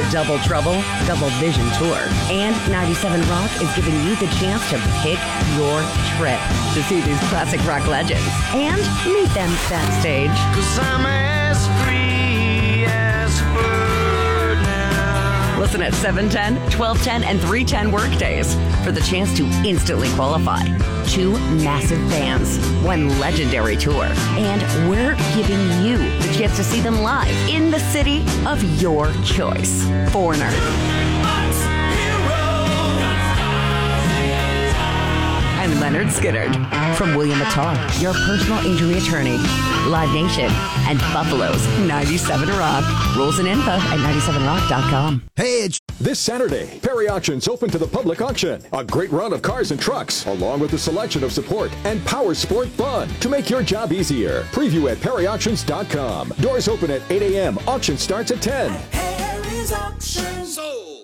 Double Trouble, Double Vision Tour. And 97 Rock is giving you the chance to pick your trip to see these classic rock legends and meet them backstage. 'Cause I'm as free as a bird now. Listen at 7:10, 12:10, and 3:10 workdays for the chance to instantly qualify. 2 massive bands, 1 legendary tour, and we're giving you the chance to see them live in the city of your choice. Foreigner. And Leonard Skinnard. From William Attar, your personal injury attorney. Live Nation and Buffalo's 97 Rock. Rules and info at 97rock.com. Hey, it's This Saturday, Perry Auction's open to the public auction. A great run of cars and trucks, along with a selection of support and power sport fun to make your job easier. Preview at perryauctions.com. Doors open at 8 a.m. Auction starts at 10. Perry's Auctions.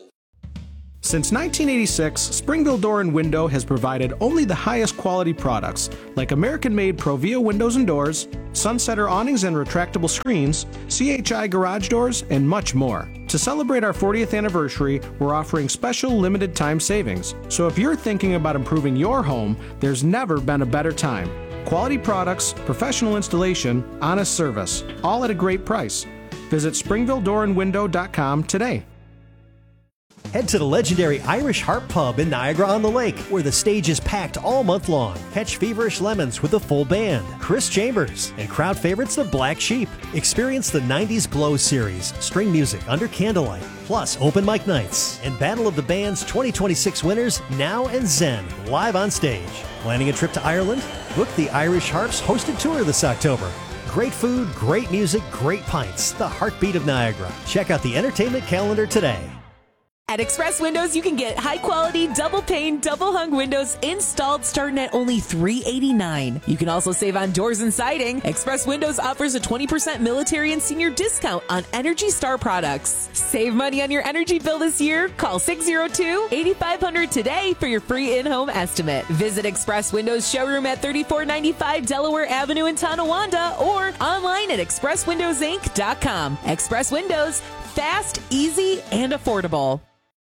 Since 1986, Springville Door and Window has provided only the highest quality products, like American-made Provia windows and doors, Sunsetter awnings and retractable screens, CHI garage doors, and much more. To celebrate our 40th anniversary, we're offering special limited time savings. So if you're thinking about improving your home, there's never been a better time. Quality products, professional installation, honest service, all at a great price. Visit SpringvilleDoorandWindow.com today. Head to the legendary Irish Harp Pub in Niagara-on-the-Lake, where the stage is packed all month long. Catch Feverish Lemons with a full band, Chris Chambers, and crowd favorites the Black Sheep. Experience the 90s Glow series, string music under candlelight, plus open mic nights, and Battle of the Bands 2026 winners Now and Zen live on stage. Planning a trip to Ireland? Book the Irish Harps hosted tour this October. Great food, great music, great pints. The heartbeat of Niagara. Check out the entertainment calendar today. At Express Windows, you can get high-quality, double-pane, double-hung windows installed starting at only $389. You can also save on doors and siding. Express Windows offers a 20% military and senior discount on Energy Star products. Save money on your energy bill this year. Call 602-8500 today for your free in-home estimate. Visit Express Windows showroom at 3495 Delaware Avenue in Tonawanda or online at expresswindowsinc.com. Express Windows, fast, easy, and affordable.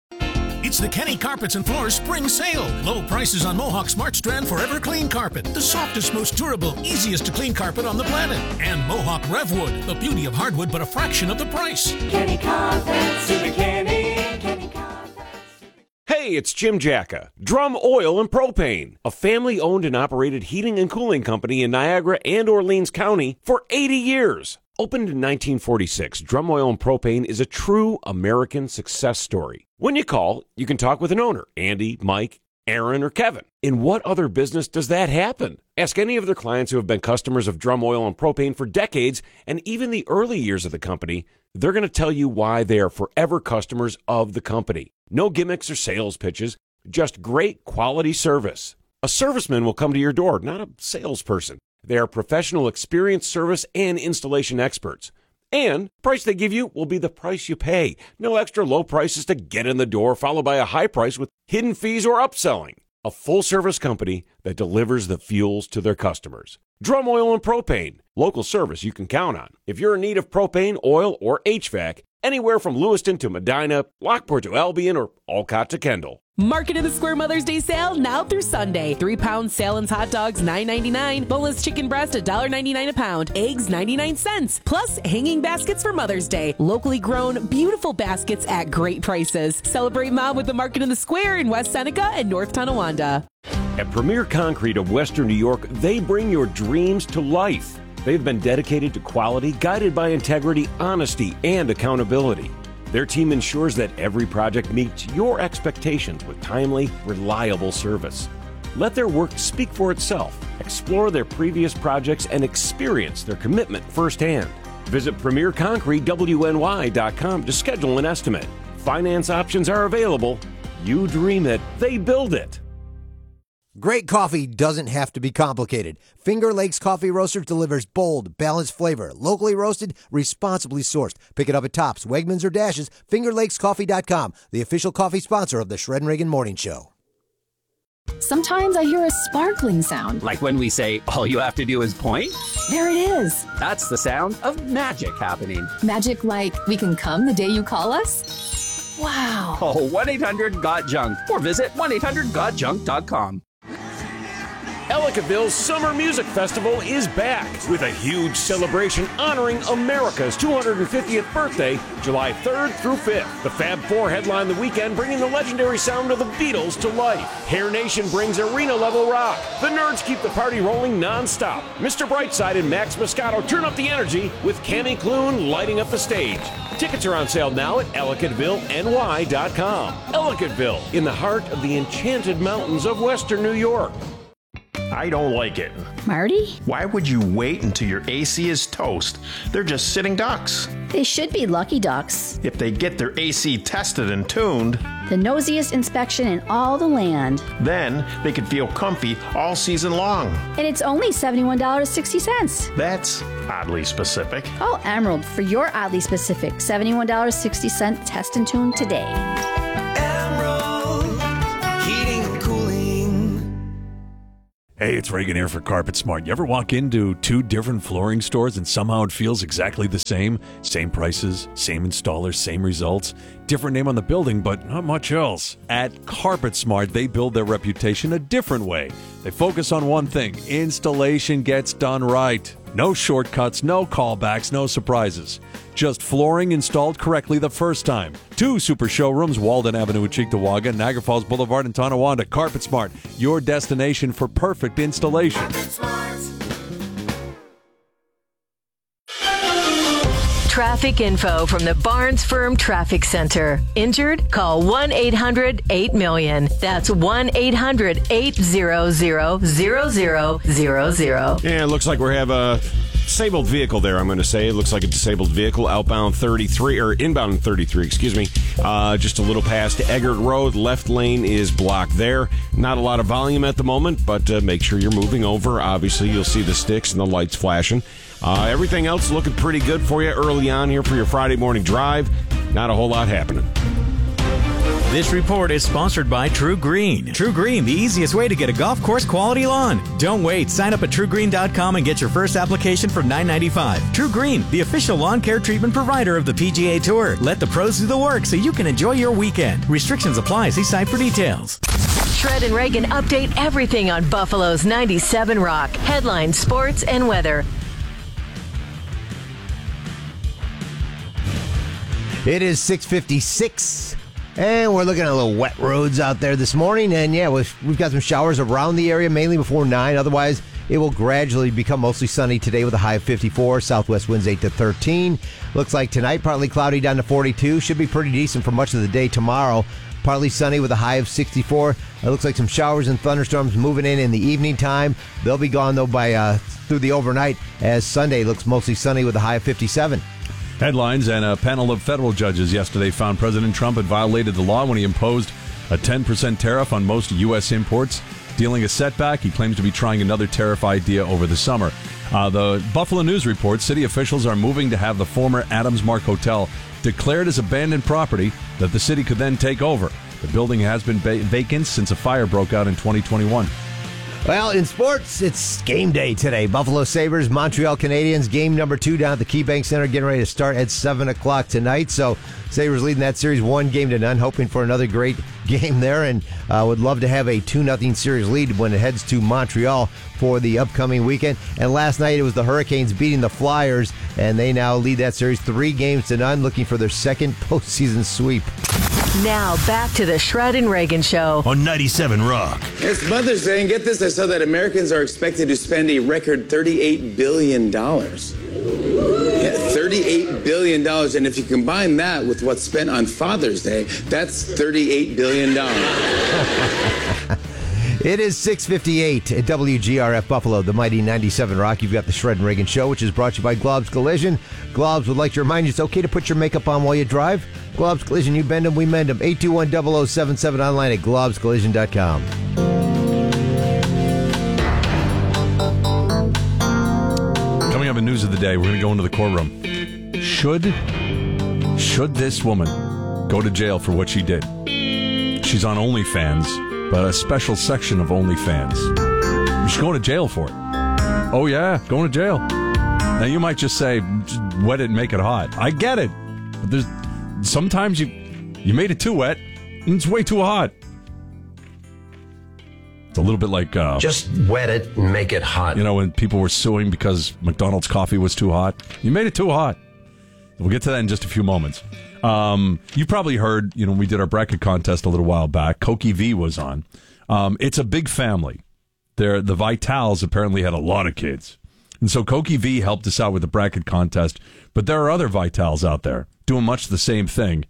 It's the Kenny Carpets and Floors Spring Sale. Low prices on Mohawk Smart Strand Forever Clean Carpet. The softest, most durable, easiest to clean carpet on the planet. And Mohawk Revwood. The beauty of hardwood, but a fraction of the price. Kenny Carpets to the Kenny Carpets. Hey, it's Jim Jacka, Drum Oil and Propane, a family-owned and operated heating and cooling company in Niagara and Orleans County for 80 years. Opened in 1946, Drum Oil and Propane is a true American success story. When you call, you can talk with an owner, Andy, Mike, Aaron, or Kevin. In what other business does that happen? Ask any of their clients who have been customers of Drum Oil and Propane for decades, and even the early years of the company, they're going to tell you why they are forever customers of the company. No gimmicks or sales pitches, just great quality service. A serviceman will come to your door, not a salesperson. They are professional, experienced service and installation experts. And the price they give you will be the price you pay. No extra low prices to get in the door, followed by a high price with hidden fees or upselling. A full-service company that delivers the fuels to their customers. Drum Oil and Propane. Local service you can count on. If you're in need of propane, oil, or HVAC, anywhere from Lewiston to Medina, Lockport to Albion, or Olcott to Kendall. Market in the Square Mother's Day sale now through Sunday. 3-pound Salins hot dogs $9.99. Boneless chicken breast $1.99 a pound. Eggs 99 cents. Plus hanging baskets for Mother's Day. Locally grown, beautiful baskets at great prices. Celebrate Mom with the Market in the Square in West Seneca and North Tonawanda. At Premier Concrete of Western New York, they bring your dreams to life. They've been dedicated to quality, guided by integrity, honesty, and accountability. Their team ensures that every project meets your expectations with timely, reliable service. Let their work speak for itself. Explore their previous projects and experience their commitment firsthand. Visit PremierConcreteWNY.com to schedule an estimate. Finance options are available. You dream it, they build it. Great coffee doesn't have to be complicated. Finger Lakes Coffee Roasters delivers bold, balanced flavor, locally roasted, responsibly sourced. Pick it up at Tops, Wegmans, or Dashes. FingerLakesCoffee.com, the official coffee sponsor of the Shred and Reagan Morning Show. Sometimes I hear a sparkling sound. Like when we say, all you have to do is point? There it is. That's the sound of magic happening. Magic like we can come the day you call us? Wow. Call 1-800-GOT-JUNK or visit 1-800-GOT-JUNK.com. Ellicottville's Summer Music Festival is back with a huge celebration honoring America's 250th birthday, July 3rd through 5th. The Fab Four headline the weekend, bringing the legendary sound of the Beatles to life. Hair Nation brings arena-level rock. The Nerds keep the party rolling non-stop. Mr. Brightside and Max Moscato turn up the energy with Cammy Clune lighting up the stage. Tickets are on sale now at EllicottvilleNY.com. Ellicottville, in the heart of the enchanted mountains of western New York. I don't like it. Marty? Why would you wait until your AC is toast? They're just sitting ducks. They should be lucky ducks. If they get their AC tested and tuned, The nosiest inspection in all the land. then they could feel comfy all season long. And it's only $71.60. That's oddly specific. Call Emerald for your oddly specific $71.60 test and tune today. Hey, it's Reagan here for Carpet Smart. You ever walk into two different flooring stores and somehow it feels exactly the same? Same prices, same installers, same results. Different name on the building, but not much else. At Carpet Smart, they build their reputation a different way. They focus on one thing: installation gets done right. No shortcuts, no callbacks, no surprises. Just flooring installed correctly the first time. 2 super showrooms, Walden Avenue in Cheektowaga, Niagara Falls Boulevard in Tonawanda. Carpet Smart, your destination for perfect installation. Traffic info from the Barnes Firm Traffic Center. Injured? Call 1-800-8-MILLION. That's 1-800-800-0000. Yeah, it looks like we have a disabled vehicle there, I'm going to say. It looks like a disabled vehicle inbound 33, excuse me. Just a little past Eggert Road. Left lane is blocked there. Not a lot of volume at the moment, but make sure you're moving over. Obviously, you'll see the sticks and the lights flashing. Everything else looking pretty good for you early on here for your Friday morning drive. Not a whole lot happening. This report is sponsored by True Green. True Green, the easiest way to get a golf course quality lawn. Don't wait. Sign up at TrueGreen.com and get your first application for $9.95. True Green, the official lawn care treatment provider of the PGA Tour. Let the pros do the work so you can enjoy your weekend. Restrictions apply. See site for details. Shred and Reagan update everything on Buffalo's 97 Rock. Headlines, sports, and weather. It is 6:56, and we're looking at a little wet roads out there this morning. And yeah, we've got some showers around the area, mainly before 9. Otherwise, it will gradually become mostly sunny today with a high of 54. Southwest winds 8 to 13. Looks like tonight, partly cloudy down to 42. Should be pretty decent for much of the day tomorrow. Partly sunny with a high of 64. It looks like some showers and thunderstorms moving in the evening time. They'll be gone, though, by through the overnight, as Sunday looks mostly sunny with a high of 57. Headlines: and a panel of federal judges yesterday found President Trump had violated the law when he imposed a 10% tariff on most U.S. imports. Dealing a setback, he claims to be trying another tariff idea over the summer. The Buffalo News reports city officials are moving to have the former Adams Mark Hotel declared as abandoned property that the city could then take over. The building has been vacant since a fire broke out in 2021. Well, in sports, it's game day today. Buffalo Sabres, Montreal Canadiens, game number 2 down at the KeyBank Center, getting ready to start at 7 o'clock tonight. So Sabres leading that series 1-0, hoping for another great game there, and would love to have a 2-0 series lead when it heads to Montreal for the upcoming weekend. And last night it was the Hurricanes beating the Flyers, and they now lead that series 3-0, looking for their second postseason sweep. Now, back to the Shred and Reagan Show on 97 Rock. It's Mother's Day, and get this, I saw that Americans are expected to spend a record $38 billion. Yeah, $38 billion, and if you combine that with what's spent on Father's Day, that's $38 billion. It is 6:58 at WGRF Buffalo, the mighty 97 Rock. You've got the Shred and Reagan Show, which is brought to you by Glob's Collision. Glob's would like to remind you it's okay to put your makeup on while you drive. Glob's Collision, you bend them, we mend them. 821-0077 online at globscollision.com. Coming up in News of the Day, we're going to go into the courtroom. Should this woman go to jail for what she did? She's on OnlyFans, but a special section of OnlyFans. She's going to jail for it. Oh, yeah, going to jail. Now, you might just say, wet it and make it hot. I get it. But sometimes you You made it too wet, and it's way too hot. It's a little bit like... just wet it and make it hot. You know, when people were suing because McDonald's coffee was too hot? You made it too hot. We'll get to that in just a few moments. You probably heard, we did our bracket contest a little while back. Koki V was on. It's a big family. The Vitals apparently had a lot of kids. And so Koki V helped us out with the bracket contest. But there are other Vitals out there doing much the same thing.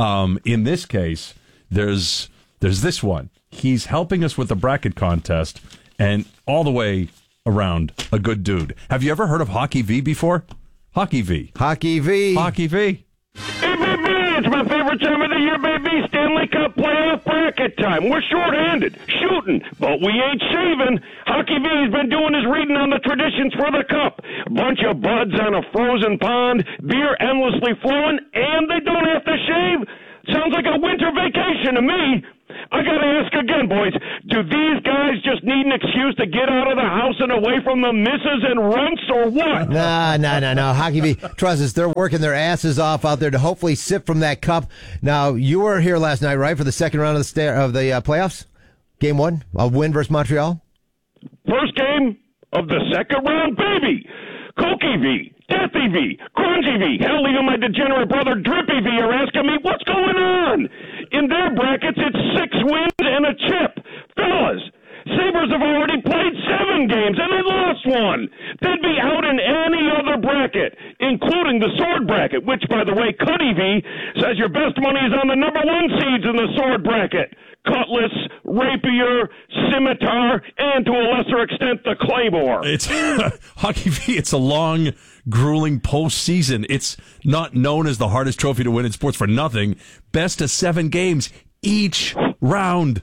In this case, there's this one. He's helping us with the bracket contest and all the way around a good dude. Have you ever heard of Hockey V before? Hockey V. Hockey V. Hockey V. Hey, baby, it's my favorite time of the year, baby. Stanley Cup playoff bracket time. We're short-handed, shooting, but we ain't shaving. Hockey V's been doing his reading on the traditions for the Cup. Bunch of buds on a frozen pond, beer endlessly flowing, and they don't have to shave. Sounds like a winter vacation to me. I gotta ask again, boys. Do these guys just need an excuse to get out of the house and away from the misses and runts, or what? No. Hockey V, trust us, they're working their asses off out there to hopefully sip from that cup. Now, you were here last night, right, for the second round of the playoffs? Game 1, a win versus Montreal? First game of the second round, baby. Koki V, Deathy V, Grungy V, hell, even my degenerate brother Drippy V are asking me what's going on. In their brackets, it's 6 wins and a chip. Fellas, Sabres have already played 7 games and they lost 1. They'd be out in any other bracket, including the sword bracket, which, by the way, Cuddy V says your best money is on the number 1 seeds in the sword bracket. Cutlass, rapier, scimitar, and to a lesser extent, the claymore. It's Hockey V. It's a long, grueling postseason. It's not known as the hardest trophy to win in sports for nothing. Best of 7 games each round.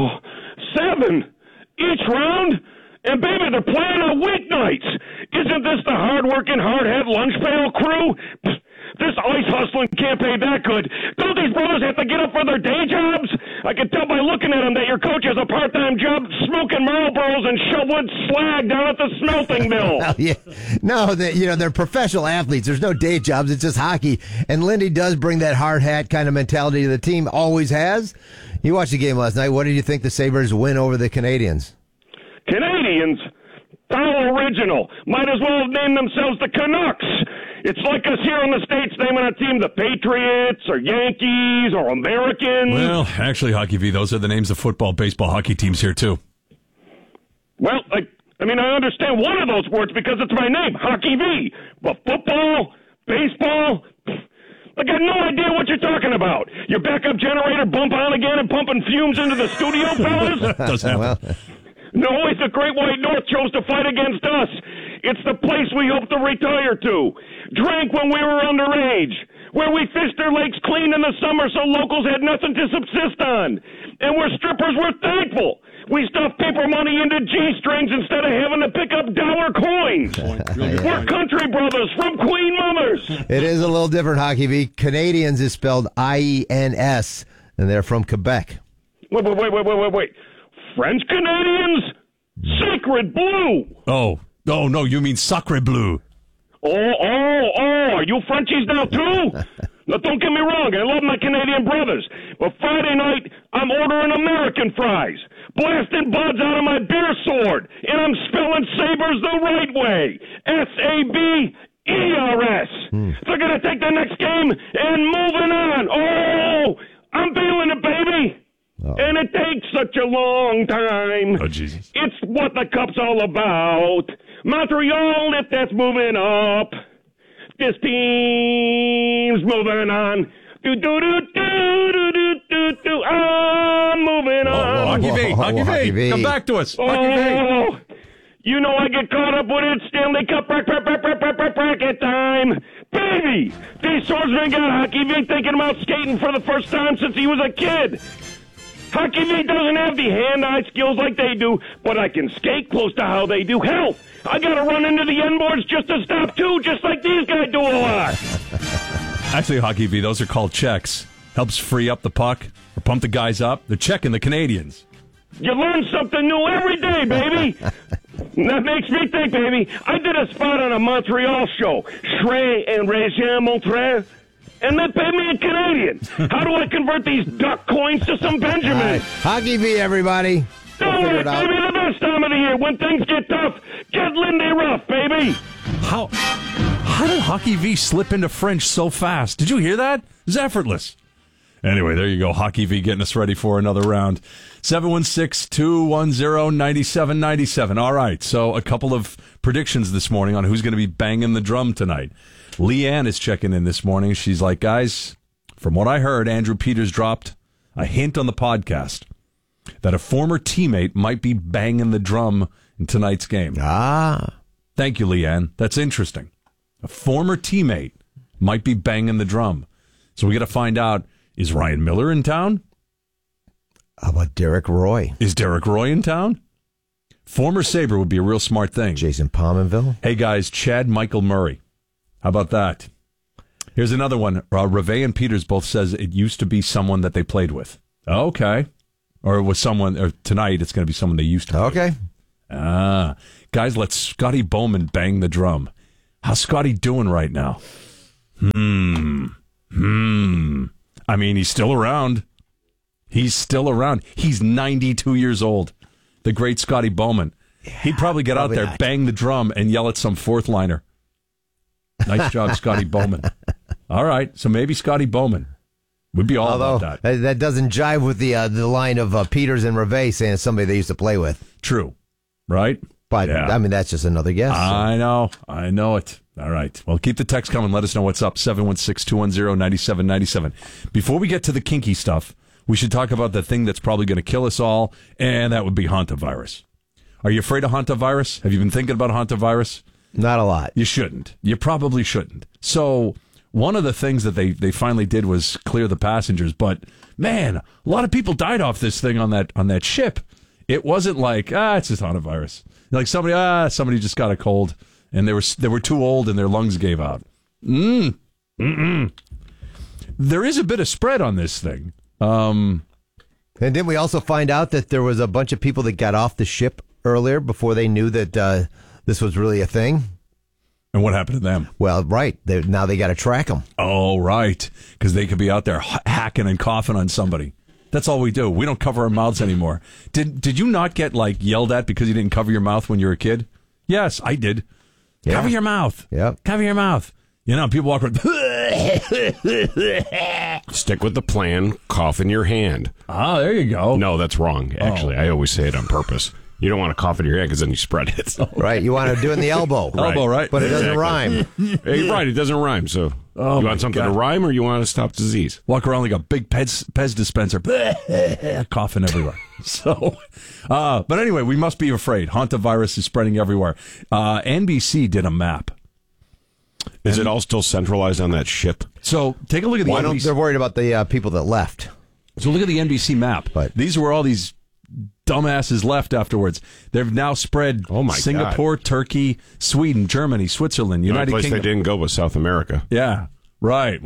7 each round? And baby, they're playing on weeknights. Isn't this the hard-working, hard-head lunch pail crew? This ice hustling can't pay that good. Don't these brothers have to get up for their day jobs? I can tell by looking at them that your coach has a part-time job smoking Marlboros and shoveling slag down at the smelting mill. Yeah. No, they're professional athletes. There's no day jobs. It's just hockey. And Lindy does bring that hard hat kind of mentality to the team. Always has. You watched the game last night. What did you think the Sabres win over the Canadians? Canadians? How original. Might as well have named themselves the Canucks. It's like us here in the States naming a team the Patriots or Yankees or Americans. Well, actually, Hockey V, those are the names of football, baseball, hockey teams here, too. Well, I understand one of those words because it's my name, Hockey V. But football, baseball, I got no idea what you're talking about. Your backup generator bump on again and pumping fumes into the studio, fellas? Does happen. No, it's the Great White North chose to fight against us. It's the place we hope to retire to. Drank when we were underage. Where we fished their lakes clean in the summer so locals had nothing to subsist on. And where strippers were thankful. We stuffed paper money into G-strings instead of having to pick up dollar coins. We're country brothers from Queen Mothers. It is a little different, Hockey V. Canadians is spelled I-E-N-S, and they're from Quebec. Wait. French Canadians? Sacred Blue. Oh, no, you mean Sacre Bleu. Oh, are you Frenchies now too? Now, don't get me wrong, I love my Canadian brothers, but Friday night, I'm ordering American fries, blasting buds out of my beer sword, and I'm spelling Sabres the right way. S-A-B-E-R-S. They're going to take the next game and moving on. Oh, I'm feeling it, baby. Oh. And it takes such a long time. Oh, Jesus. It's what the Cup's all about. Montreal, if that's moving up. This team's moving on. I'm moving on. Hockey V, come back to us. Oh, you know I get caught up with it. Stanley Cup bracket time. Baby, these swordsmen got Hockey V thinking about skating for the first time since he was a kid. Hockey V doesn't have the hand-eye skills like they do, but I can skate close to how they do. Hell, I gotta run into the end boards just to stop too, just like these guys do a lot. Actually, Hockey V, those are called checks. Helps free up the puck or pump the guys up. They're checking the Canadians. You learn something new every day, baby. That makes me think, baby. I did a spot on a Montreal show. Shrey and Régent Montreux. and then pay me in Canadian. How do I convert these duck coins to some Benjamin? Hockey V, everybody. Don't worry, baby, the best time of the year. When things get tough, get Lindy Ruff, baby. How did Hockey V slip into French so fast? Did you hear that? It's effortless. Anyway, there you go. Hockey V getting us ready for another round. 716-210-9797. All right, so a couple of predictions this morning on who's going to be banging the drum tonight. Leanne is checking in this morning. She's like, guys, from what I heard, Andrew Peters dropped a hint on the podcast that a former teammate might be banging the drum in tonight's game. Thank you, Leanne. That's interesting. A former teammate might be banging the drum. So we got to find out, is Ryan Miller in town? How about Derek Roy? Is Derek Roy in town? Former Sabre would be a real smart thing. Jason Pominville? Hey, guys, Chad Michael Murray. How about that? Here's another one. Reve and Peters both says it used to be someone that they played with. Okay. Or it was someone, or tonight it's going to be someone they used to play with. Guys, let Scotty Bowman bang the drum. How's Scotty doing right now? I mean, he's still around. He's 92 years old. The great Scotty Bowman. He'd probably get out there, bang the drum, and yell at some fourth liner. Nice job, Scotty Bowman. All right, so maybe Scotty Bowman. We'd be all about that. That doesn't jive with the line of Peters and Reve saying it's somebody they used to play with. True. Right? But, I mean, that's just another guess. I know it. All right. Well, keep the text coming. Let us know what's up. 716-210-9797. Before we get to the kinky stuff, we should talk about the thing that's probably going to kill us all, and that would be hantavirus. Are you afraid of hantavirus? Have you been thinking about hantavirus? Not a lot. You shouldn't. You probably shouldn't. So one of the things that they finally did was clear the passengers, but man, a lot of people died off this thing on that ship. It wasn't like, it's just hantavirus. Like somebody just got a cold and they were too old and their lungs gave out. There is a bit of spread on this thing. And didn't we also find out that there was a bunch of people that got off the ship earlier before they knew that this was really a thing? And what happened to them? Well, right. Now they got to track them. Oh, right. Because they could be out there hacking and coughing on somebody. That's all we do. We don't cover our mouths anymore. Did you not get yelled at because you didn't cover your mouth when you were a kid? Yes, I did. Yeah. Cover your mouth. Yep. Cover your mouth. You know, people walk around. Stick with the plan. Cough in your hand. There you go. No, that's wrong. Actually, I always say it on purpose. You don't want to cough in your hand because then you spread it. Right. You want to do it in the elbow. Elbow, right? But it doesn't rhyme. Hey, right. It doesn't rhyme. So you want something to rhyme or you want to stop disease? Walk around like a big Pez dispenser. Coughing everywhere. So, but anyway, we must be afraid. Hantavirus is spreading everywhere. NBC did a map. Is it all still centralized on that ship? So take a look at the NBC. They're worried about the people that left. So look at the NBC map. But these were all these dumbasses left afterwards. They've now spread Singapore, God. Turkey, Sweden, Germany, Switzerland, United Kingdom. The place they didn't go was South America. Yeah, right.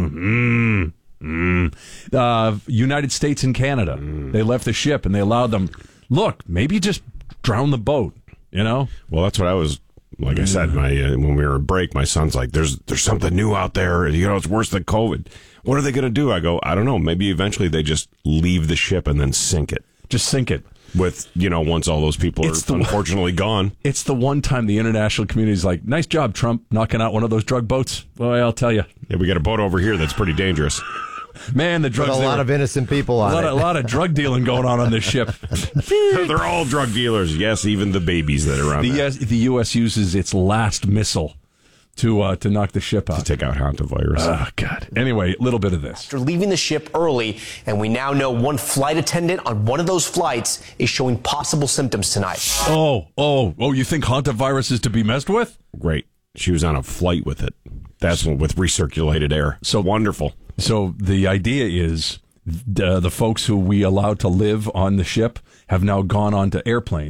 United States and Canada. They left the ship and they allowed them, look, maybe just drown the boat, you know? Well, that's what I was... Like I said, when we were on break, my son's like, there's something new out there. You know, it's worse than COVID. What are they going to do? I go, I don't know. Maybe eventually they just leave the ship and then sink it. Just sink it. With, once all those people are unfortunately gone. It's the one time the international community is like, nice job, Trump, knocking out one of those drug boats. Well, I'll tell you. Yeah, we got a boat over here that's pretty dangerous. Man, the drugs. With a lot of innocent people on it. A lot of drug dealing going on this ship. They're all drug dealers. Yes, even the babies that are on there. The U.S. uses its last missile to knock the ship out. To take out hantavirus. Oh, God. Anyway, a little bit of this. After leaving the ship early, and we now know one flight attendant on one of those flights is showing possible symptoms tonight. Oh, you think hantavirus is to be messed with? Great. She was on a flight with it. That's with recirculated air. So wonderful. So the idea is the folks who we allowed to live on the ship have now gone onto airplanes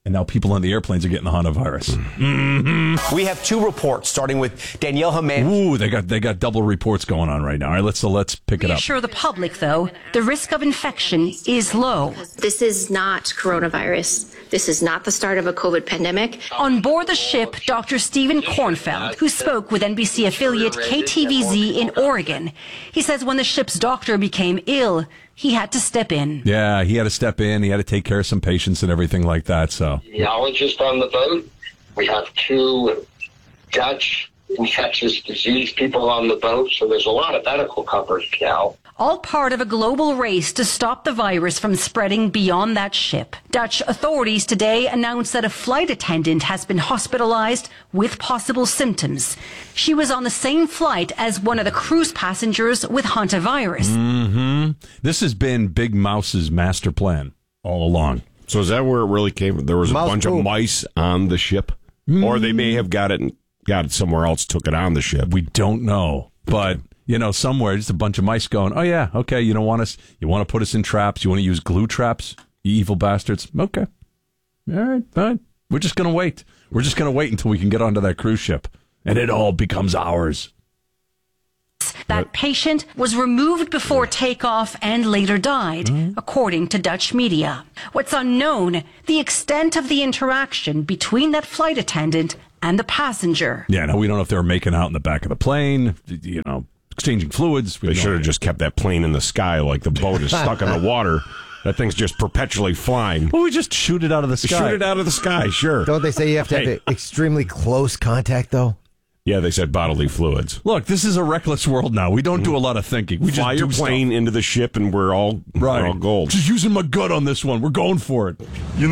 And now people on the airplanes are getting the hantavirus. Mm-hmm. We have 2 reports, starting with Danielle Haman. Ooh, they got double reports going on right now. All right, let's pick it up. Reassure the public, though, the risk of infection is low. This is not coronavirus. This is not the start of a COVID pandemic. On board the ship, Dr. Stephen Kornfeld, who spoke with NBC affiliate KTVZ in Oregon. He says when the ship's doctor became ill, he had to step in. Yeah, he had to step in. He had to take care of some patients and everything like that. So, geologist on the boat. We have 2 Dutch infectious disease people on the boat. So there's a lot of medical coverage now. All part of a global race to stop the virus from spreading beyond that ship. Dutch authorities today announced that a flight attendant has been hospitalized with possible symptoms. She was on the same flight as one of the cruise passengers with hantavirus. Mm-hmm. This has been Big Mouse's master plan all along. So is that where it really came from? There was a bunch of mice on the ship? Or they may have got it somewhere else, took it on the ship. We don't know. But... somewhere, just a bunch of mice going, oh, yeah, okay, you don't want us, you want to put us in traps, you want to use glue traps, you evil bastards. Okay. All right, fine. We're just going to wait. We're just going to wait until we can get onto that cruise ship, and it all becomes ours. That patient was removed before takeoff and later died, according to Dutch media. What's unknown, the extent of the interaction between that flight attendant and the passenger. Yeah, no, we don't know if they were making out in the back of the plane, exchanging fluids. They should have just kept that plane in the sky like the boat is stuck in the water. That thing's just perpetually flying. Well, we just shoot it out of the sky. Shoot it out of the sky, sure. Don't they say you have to have extremely close contact, though? Yeah, they said bodily fluids. Look, this is a reckless world now. We don't do a lot of thinking. We fly your plane into the ship and we're all gold. Just using my gut on this one. We're going for it.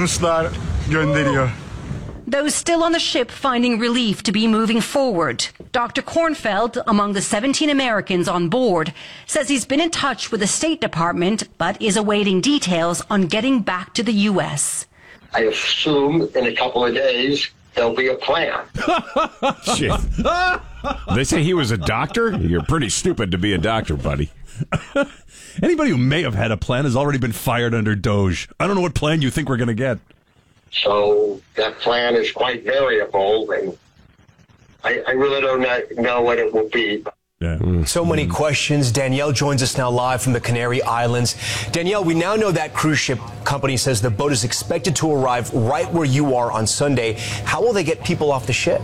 Those still on the ship finding relief to be moving forward. Dr. Kornfeld, among the 17 Americans on board, says he's been in touch with the State Department, but is awaiting details on getting back to the U.S. I assume in a couple of days there'll be a plan. Shit. They say he was a doctor? You're pretty stupid to be a doctor, buddy. Anybody who may have had a plan has already been fired under Doge. I don't know what plan you think we're going to get. So that plan is quite variable, and I really don't know what it will be. Yeah. So many questions. Danielle joins us now live from the Canary Islands. Danielle, we now know that cruise ship company says the boat is expected to arrive right where you are on Sunday. How will they get people off the ship?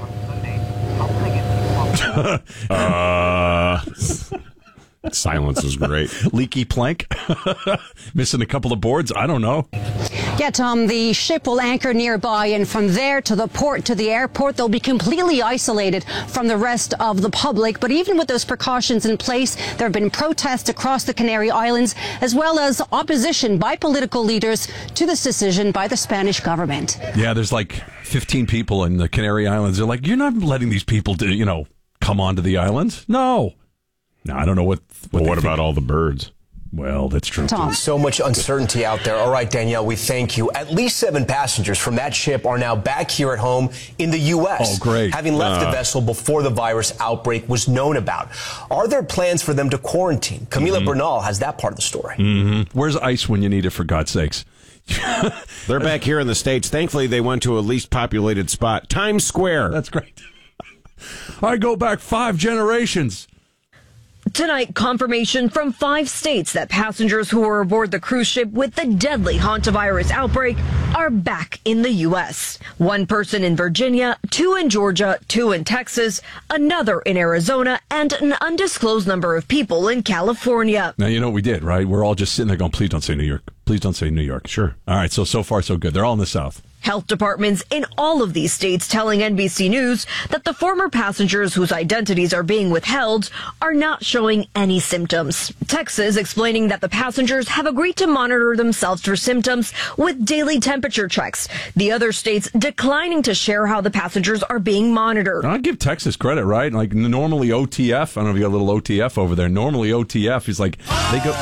Silence is great. Leaky plank? Missing a couple of boards? I don't know. Yeah, Tom, the ship will anchor nearby, and from there to the port to the airport, they'll be completely isolated from the rest of the public. But even with those precautions in place, there have been protests across the Canary Islands, as well as opposition by political leaders to this decision by the Spanish government. Yeah, there's like 15 people in the Canary Islands. They're like, you're not letting these people, come onto the islands? No. No, I don't know what about all the birds? Well, that's true. Tom. So much uncertainty out there. All right, Danielle, we thank you. At least 7 passengers from that ship are now back here at home in the U.S. Oh, great. Having left the vessel before the virus outbreak was known about. Are there plans for them to quarantine? Camila Bernal has that part of the story. Mm-hmm. Where's ice when you need it, for God's sakes? They're back here in the States. Thankfully, they went to a least populated spot, Times Square. That's great. I go back 5 generations. Tonight, confirmation from 5 states that passengers who were aboard the cruise ship with the deadly hantavirus outbreak are back in the U.S. 1 person in Virginia, 2 in Georgia, 2 in Texas, another in Arizona, and an undisclosed number of people in California. Now, you know what we did, right? We're all just sitting there going, please don't say New York. Please don't say New York. Sure. All right, so far, so good. They're all in the South. Health departments in all of these states telling NBC News that the former passengers whose identities are being withheld are not showing any symptoms. Texas explaining that the passengers have agreed to monitor themselves for symptoms with daily temperature checks. The other states declining to share how the passengers are being monitored. I'll give Texas credit, right? Like normally OTF, I don't know if you got a little OTF over there. Normally OTF is like, they go...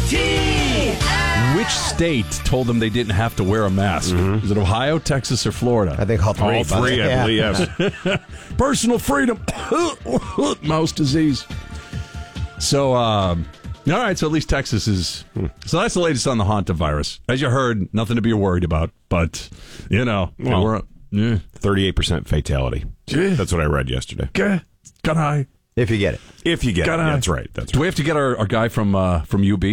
Which state told them they didn't have to wear a mask? Is it Ohio, Texas, or Florida? I think all 3. All 3, I believe, yes. Personal freedom. Mouse disease. So, All right, so at least Texas is... So that's the latest on the hantavirus. As you heard, nothing to be worried about, but, Well, we're... 38% fatality. That's what I read yesterday. Got high. If you get it. If you get it. That's right. Do we have to get our guy from UB?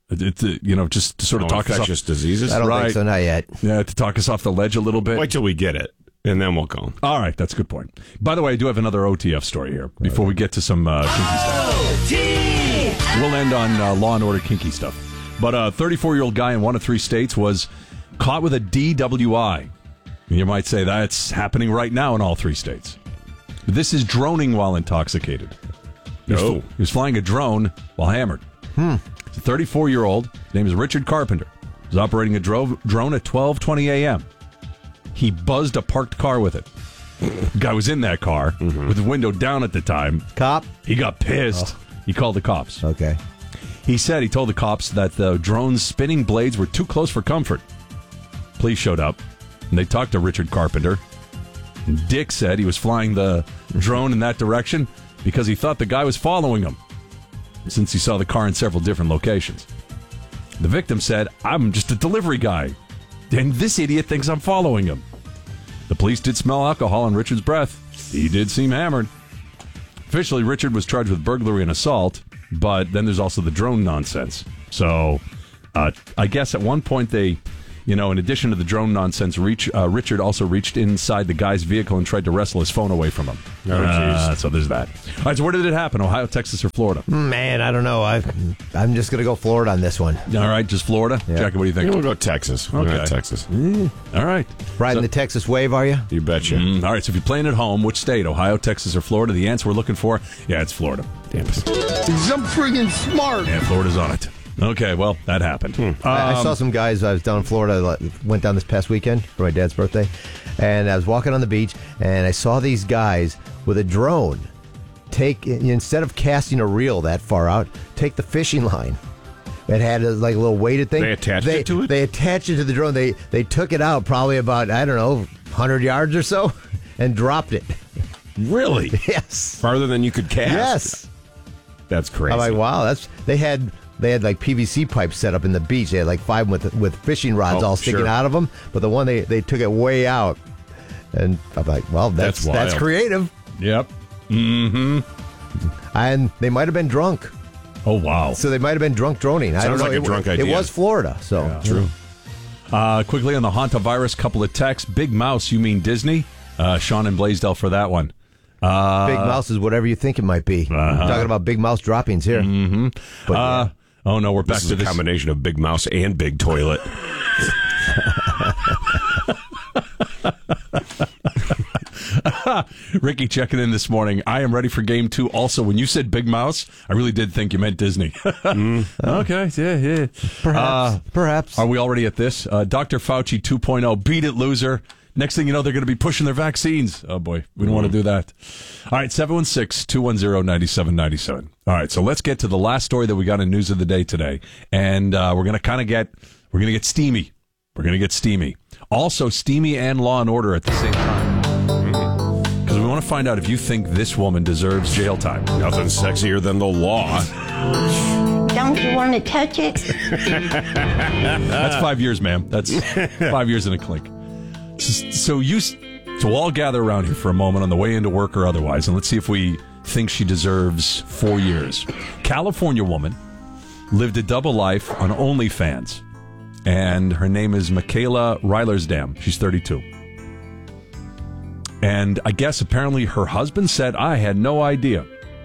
Just to sort of talk us off... Infectious diseases? I don't think so, not yet. Yeah, to talk us off the ledge a little bit. Wait till we get it, and then we'll go. All right, that's a good point. By the way, I do have another OTF story here before we get to some kinky stuff. We'll end on Law and Order kinky stuff. But a 34-year-old guy in one of 3 states was caught with a DWI. You might say that's happening right now in all 3 states. This is droning while intoxicated. He was flying a drone while hammered. It's a 34-year-old. His name is Richard Carpenter. He was operating a drone at 12:20 a.m. He buzzed a parked car with it. The guy was in that car with the window down at the time. Cop? He got pissed. He called the cops. Okay. He told the cops that the drone's spinning blades were too close for comfort. Police showed up, and they talked to Richard Carpenter. And Dick said he was flying the drone in that direction because he thought the guy was following him, since he saw the car in several different locations. The victim said, "I'm just a delivery guy, and this idiot thinks I'm following him." The police did smell alcohol on Richard's breath. He did seem hammered. Officially, Richard was charged with burglary and assault, but then there's also the drone nonsense. So I guess at one point they... in addition to the drone nonsense, Richard also reached inside the guy's vehicle and tried to wrestle his phone away from him. So there's that. All right, so where did it happen? Ohio, Texas, or Florida? Man, I don't know. I'm just going to go Florida on this one. All right, just Florida? Yeah. Jackie, what do you think? We'll go Texas. We'll go Texas. All right. Riding the Texas wave, are you? You betcha. All right, so if you're playing at home, which state? Ohio, Texas, or Florida? The answer we're looking for? Yeah, it's Florida. Damn it. I'm friggin' smart. Yeah, Florida's on it. Okay, well, that happened. I saw some guys. I was down in Florida. Went down this past weekend for my dad's birthday, and I was walking on the beach, and I saw these guys with a drone instead of casting a reel that far out, take the fishing line. It had a little weighted thing. They attached it to it? They attached it to the drone. They took it out probably about 100 yards or so, and dropped it. Really? Yes. Farther than you could cast. Yes. That's crazy. I'm like, wow. They had PVC pipes set up in the beach. They had 5 with fishing rods all sticking out of them. But the one they took it way out, and I'm like, well, that's creative. Yep. Mm-hmm. And they might have been drunk. Oh wow! So they might have been drunk droning. I don't know. Like a drunk idea. It was Florida, so true. Quickly on the hantavirus, couple of texts. Big Mouse, you mean Disney? Sean and Blaisdell for that one. Big Mouse is whatever you think it might be. We're talking about Big Mouse droppings here. Mm-hmm. But, oh no, we're back to this a combination of Big Mouse and Big Toilet. Ricky checking in this morning. I am ready for game 2. Also, when you said Big Mouse, I really did think you meant Disney. Okay, yeah. Perhaps. Are we already at this? Dr. Fauci 2.0. Beat it, loser. Next thing you know, they're going to be pushing their vaccines. Oh, boy. We don't want to do that. All right, 716-210-9797. All right, so let's get to the last story that we got in News of the Day today. And we're going to get steamy. We're going to get steamy. Also, steamy and Law and Order at the same time. Because we want to find out if you think this woman deserves jail time. Nothing sexier than the law. Don't you want to touch it? That's 5 years, ma'am. That's 5 years in a clink. So all gather around here for a moment on the way into work or otherwise, and let's see if we think she deserves 4 years. California woman lived a double life on OnlyFans, and her name is Michaela Reilersdam. She's 32. And I guess apparently her husband said, I had no idea.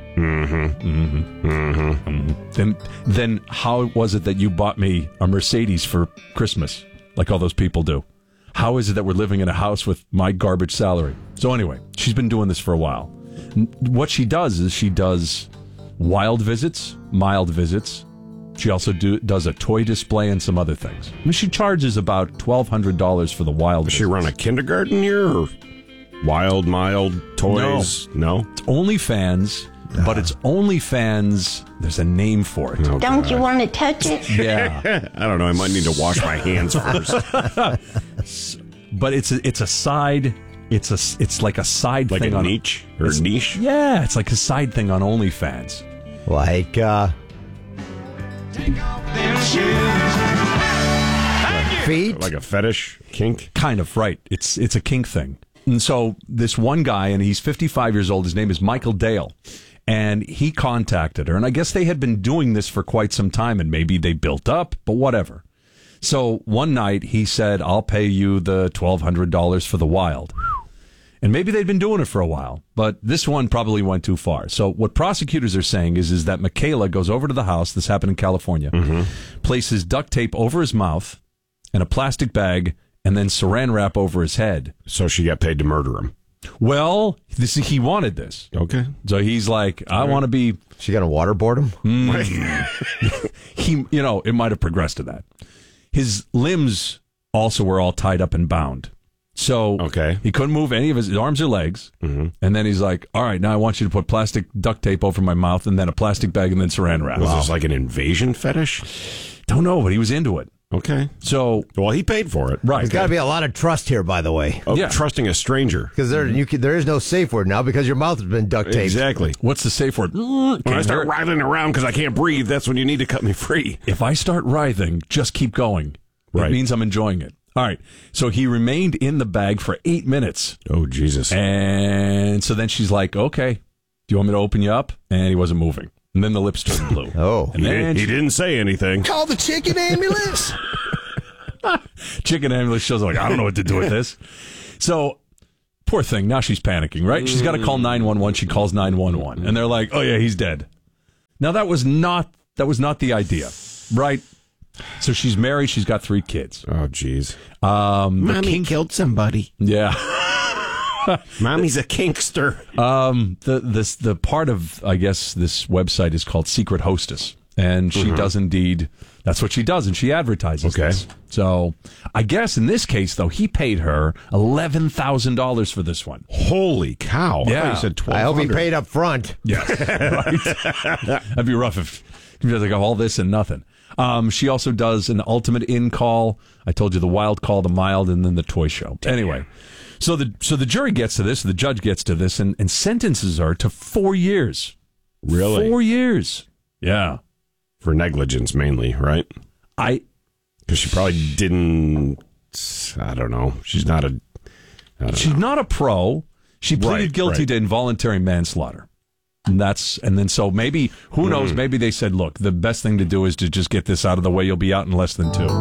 Then how was it that you bought me a Mercedes for Christmas, like all those people do? How is it that we're living in a house with my garbage salary? So anyway, she's been doing this for a while. What she does is she does wild visits, mild visits. She also does a toy display and some other things. I mean, she charges about $1,200 for the wild visits. Does she run a kindergarten here or wild, mild toys? No? It's OnlyFans, but it's OnlyFans. There's a name for it. Oh, don't you want to touch it? Yeah. I don't know. I might need to wash my hands first. But it's a side. It's like a side like thing a on niche or niche. Yeah, it's like a side thing on OnlyFans. Like Feet? Like a fetish kink? Kind of, right. It's a kink thing. And so this one guy, and he's 55 years old, his name is Michael Dale, and he contacted her. And I guess they had been doing this for quite some time, and maybe they built up, but whatever. So one night he said, I'll pay you the $1,200 for the wild. And maybe they'd been doing it for a while, but this one probably went too far. So what prosecutors are saying is that Michaela goes over to the house, this happened in California, places duct tape over his mouth and a plastic bag, and then saran wrap over his head. So she got paid to murder him. Well, he wanted this. Okay. So he's like, I want to be... She got to waterboard him? It might have progressed to that. His limbs also were all tied up and bound. So he couldn't move any of his arms or legs. And then he's like, all right, now I want you to put plastic duct tape over my mouth and then a plastic bag and then saran wrap. Was this like an invasion fetish? Don't know, but he was into it. Okay. So, well, he paid for it. Right. There's got to be a lot of trust here, by the way. Trusting a stranger. Because there is no safe word now because your mouth has been duct taped. Exactly. What's the safe word? When I start writhing around because I can't breathe, that's when you need to cut me free. If I start writhing, just keep going. Right. It means I'm enjoying it. All right. So he remained in the bag for 8 minutes. Oh, Jesus. And so then she's like, okay, do you want me to open you up? And he wasn't moving. And then the lips turned blue. And then he didn't say anything. Call the chicken ambulance. Chicken ambulance shows like, I don't know what to do with this. So, poor thing. Now she's panicking, right? She's got to call 911. She calls 911. And they're like, oh, yeah, he's dead. Now, that was not the idea, right? So she's married. She's got 3 kids. Oh, jeez. Mommy killed somebody. Yeah. Mommy's a kinkster. The part of, I guess, this website is called Secret Hostess. And she does indeed, that's what she does, and she advertises this. So I guess in this case, though, he paid her $11,000 for this one. Holy cow. Yeah. I thought you said $1,200. I hope he paid up front. Yes. Right. That'd be rough if you had to go all this and nothing. She also does an ultimate in-call. I told you the wild call, the mild, and then the toy show. Damn. Anyway, so the jury gets to this, the judge gets to this, and sentences her to 4 years. Really? 4 years. Yeah. For negligence mainly, right? Because she probably didn't, I don't know. She's not a pro. She pleaded guilty to involuntary manslaughter. And then so maybe, who knows, maybe they said, look, the best thing to do is to just get this out of the way. You'll be out in less than 2.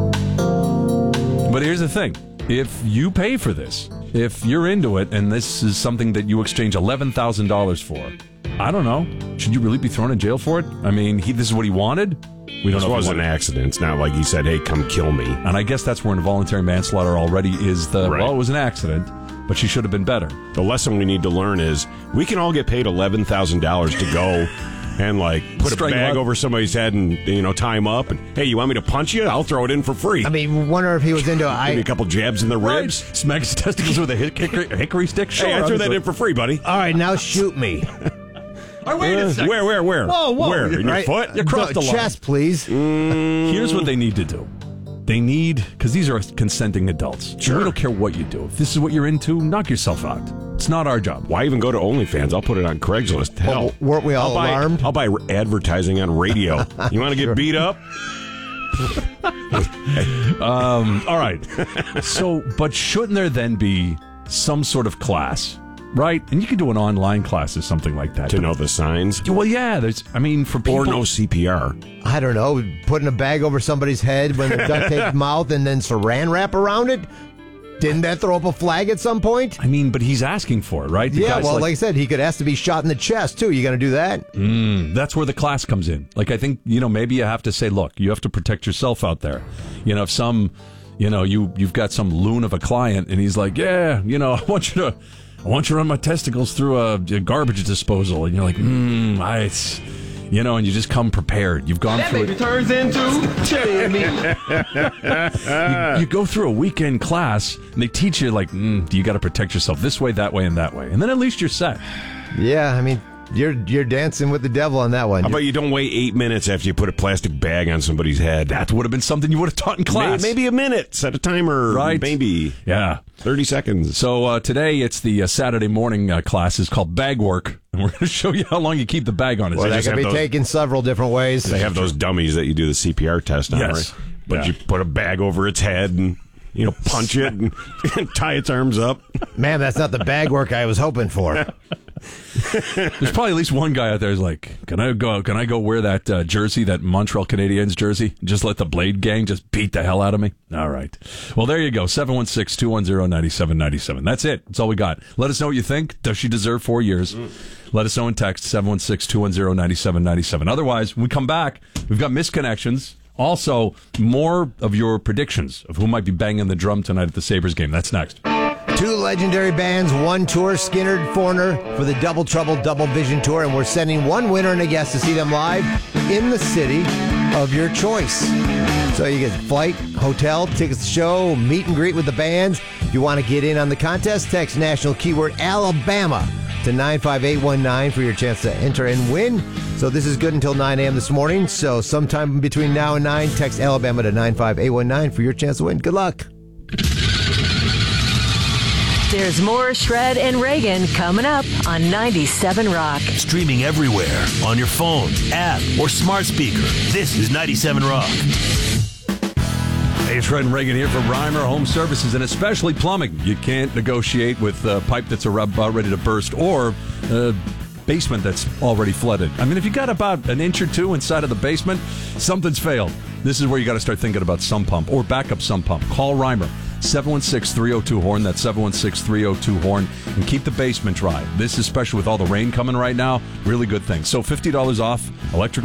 But here's the thing. If you pay for this, if you're into it, and this is something that you exchange $11,000 for, I don't know. Should you really be thrown in jail for it? I mean, this is what he wanted. We don't know. This was an accident. It's not like he said, hey, come kill me. And I guess that's where involuntary manslaughter already is well, it was an accident, but she should have been better. The lesson we need to learn is we can all get paid $11,000 to go and put a bag over somebody's head and tie him up and, hey, you want me to punch you? I'll throw it in for free. I mean, wonder if he was into maybe a couple jabs in the ribs. Smack his testicles with a hickory stick. Sure, hey, I threw that in for free, buddy. All right, now shoot me. Oh, wait a second. Where? Whoa. Where? In your foot? You crossed the line. Chest, please. Here's what they need to do. They need, because these are consenting adults. Sure. We don't care what you do. If this is what you're into, knock yourself out. It's not our job. Why even go to OnlyFans? I'll put it on Craigslist. Hell. Weren't we all alarmed? I'll buy advertising on radio. You want to get beat up? All right. So, but shouldn't there then be some sort of class? Right? And you can do an online class or something like that. To know the signs? Well, yeah. For people. Or no CPR. I don't know. Putting a bag over somebody's head when they're duct taped mouth and then saran wrap around it? Didn't that throw up a flag at some point? I mean, but he's asking for it, right? Yeah, well, like I said, he could ask to be shot in the chest, too. You going to do that? That's where the class comes in. I think, maybe you have to say, look, you have to protect yourself out there. If some, you've got some loon of a client and he's like, yeah, I want you to run my testicles through a garbage disposal. And you're like, and you just come prepared. You've gone through it. Turns into chili meat. You go through a weekend class, and they teach you, you got to protect yourself this way, that way, and that way. And then at least you're set. Yeah, I mean, You're dancing with the devil on that one. How about you don't wait 8 minutes after you put a plastic bag on somebody's head? That would have been something you would have taught in class. Maybe a minute. Set a timer. Right. Maybe. Yeah. 30 seconds. So today it's the Saturday morning class is called bag work. And we're going to show you how long you keep the bag on. Well, that can be taken several different ways. They have those dummies that you do the CPR test on, Yes. right? But you put a bag over its head and, punch it and tie its arms up. Man, that's not the bag work I was hoping for. There's probably at least one guy out there who's like, can I go wear that jersey, that Montreal Canadiens jersey? Just let the Blade Gang just beat the hell out of me? All right. Well, there you go. 716-210-9797. That's it. That's all we got. Let us know what you think. Does she deserve 4 years? Let us know in text, 716-210-9797. Otherwise, when we come back, we've got misconnections. Also, more of your predictions of who might be banging the drum tonight at the Sabres game. That's next. 2 legendary bands, 1 tour, Skinner, Foreigner, for the Double Trouble Double Vision Tour, and we're sending 1 winner and a guest to see them live in the city of your choice. So you get flight, hotel, tickets to the show, meet and greet with the bands. If you want to get in on the contest, text national keyword Alabama to 95819 for your chance to enter and win. So this is good until 9 a.m. this morning. So sometime between now and 9, text Alabama to 95819 for your chance to win. Good luck. There's more Shred and Reagan coming up on 97 Rock. Streaming everywhere, on your phone, app, or smart speaker. This is 97 Rock. Hey, it's Shred and Reagan here for Reimer Home Services, and especially plumbing. You can't negotiate with a pipe that's about ready to burst or a basement that's already flooded. I mean, if you got about an inch or two inside of the basement, something's failed. This is where you got to start thinking about sump pump or backup sump pump. Call Reimer. 716-302-HORN. That's 716-302-HORN. And keep the basement dry. This is special with all the rain coming right now. Really good thing. So $50 off electrical